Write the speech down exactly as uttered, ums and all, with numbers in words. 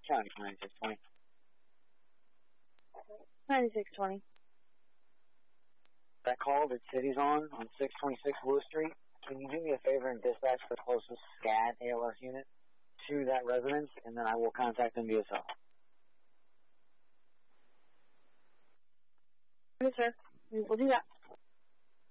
County ninety-six twenty. ninety-six twenty. That call that City's on, on six twenty-six Blue Street, can you do me a favor and dispatch the closest SCAD A L S unit to that residence, and then I will contact them via cell. Yes, sir. We will do that.